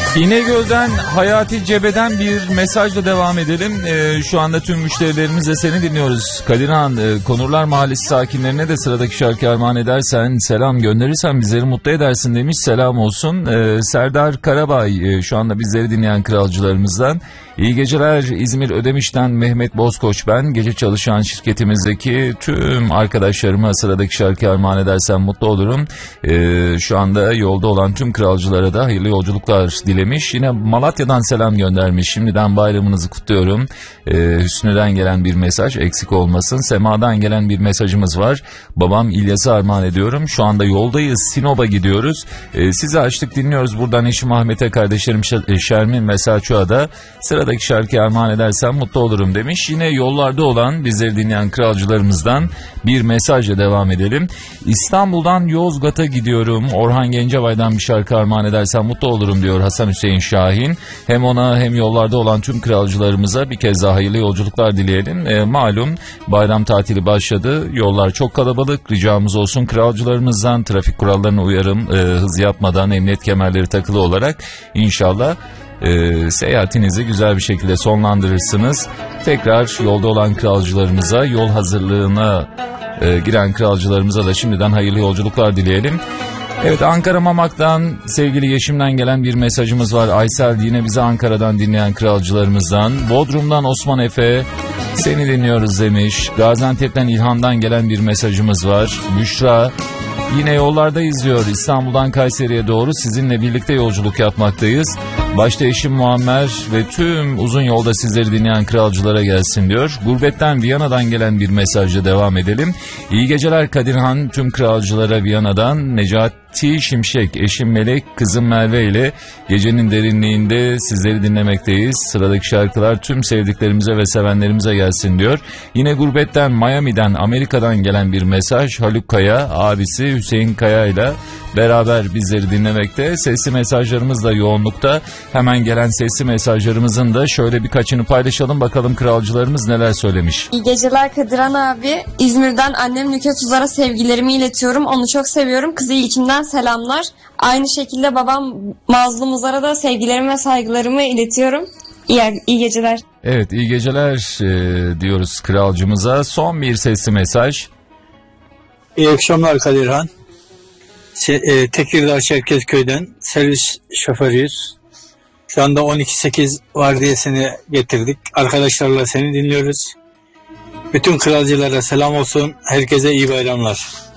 İnegöl'den Hayati Cebe'den bir mesajla devam edelim. Şu anda tüm müşterilerimizle seni dinliyoruz. Kadirhan, Konurlar Mahallesi sakinlerine de sıradaki şarkı armağan edersen, selam gönderirsen bizleri mutlu edersin demiş. Selam olsun. Serdar Karabay şu anda bizleri dinleyen kralcılarımızdan. İyi geceler İzmir Ödemiş'ten Mehmet Bozkoç ben. Gece çalışan şirketimizdeki tüm arkadaşlarıma sıradaki şarkı armağan edersen mutlu olurum. Şu anda yolda olan tüm kralcılara da hayırlı yolculuklar dilemiş. Yine Malatya'dan selam göndermiş. Şimdiden bayramınızı kutluyorum. Hüsnü'den gelen bir mesaj, eksik olmasın. Sema'dan gelen bir mesajımız var. Babam İlyas'ı armağan ediyorum. Şu anda yoldayız. Sinop'a gidiyoruz. Sizi açtık dinliyoruz. Buradan eşim Ahmet'e, kardeşlerim Şermin ve Selçuk'a da sıradaki şarkıyı armağan edersem mutlu olurum demiş. Yine yollarda olan bizleri dinleyen kralcılarımızdan bir mesajla devam edelim. İstanbul'dan Yozgat'a gidiyorum. Orhan Gencebay'dan bir şarkı armağan edersem mutlu olurum diyor Hasan Hüseyin Şahin. Hem ona hem yollarda olan tüm kralcılarımıza bir kez daha hayırlı yolculuklar dileyelim. Malum bayram tatili başladı. Yollar çok kalabalık. Ricamız olsun kralcılarımızdan trafik kurallarına uyarım. Hız yapmadan emniyet kemerleri takılı olarak inşallah seyahatinizi güzel bir şekilde sonlandırırsınız. Tekrar yolda olan kralcılarımıza, yol hazırlığına giren kralcılarımıza da şimdiden hayırlı yolculuklar dileyelim. Evet, Ankara Mamak'tan sevgili Yeşim'den gelen bir mesajımız var. Aysel yine bizi Ankara'dan dinleyen kralcılarımızdan. Bodrum'dan Osman Efe seni dinliyoruz demiş. Gaziantep'ten İlhan'dan gelen bir mesajımız var. Büşra yine yollardayız diyor. İstanbul'dan Kayseri'ye doğru sizinle birlikte yolculuk yapmaktayız. Başta eşim Muammer ve tüm uzun yolda sizleri dinleyen kralcılara gelsin diyor. Gurbetten Viyana'dan gelen bir mesajla devam edelim. İyi geceler Kadirhan, tüm kralcılara Viyana'dan. Necati Şimşek, eşim Melek, kızım Merve ile gecenin derinliğinde sizleri dinlemekteyiz. Sıradaki şarkılar tüm sevdiklerimize ve sevenlerimize gelsin diyor. Yine gurbetten Miami'den, Amerika'dan gelen bir mesaj. Haluk Kaya, abisi Hüseyin Kaya ile beraber bizleri dinlemekte. Sesli mesajlarımız da yoğunlukta. Hemen gelen sesli mesajlarımızın da şöyle birkaçını paylaşalım. Bakalım kralcılarımız neler söylemiş. İyi geceler Kadirhan abi. İzmir'den annem Nüket Uzar'a sevgilerimi iletiyorum. Onu çok seviyorum. Kızı İlkim'den selamlar. Aynı şekilde babam Mazlum Uzar'a da sevgilerimi ve saygılarımı iletiyorum. İyi geceler. Evet, iyi geceler diyoruz kralcımıza. Son bir sesli mesaj. İyi akşamlar Kadirhan. Tekirdağ Çerkezköy'den servis şoförüyüz. Şu anda 12.8 vardiyasını getirdik. Arkadaşlarla seni dinliyoruz. Bütün kralcılara selam olsun. Herkese iyi bayramlar.